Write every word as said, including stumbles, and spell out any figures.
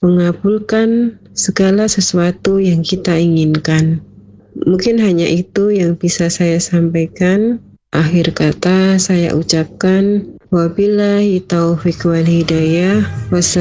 mengabulkan segala sesuatu yang kita inginkan. Mungkin hanya itu yang bisa saya sampaikan. Akhir kata saya ucapkan wabillahi taufiq wal hidayah. Wassalamualaikum